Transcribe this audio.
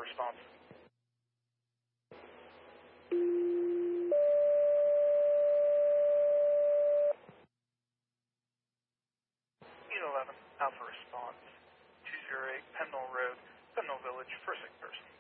response. 811 Alpha response. 208 Pendle Road, Pendle Village for a sick person.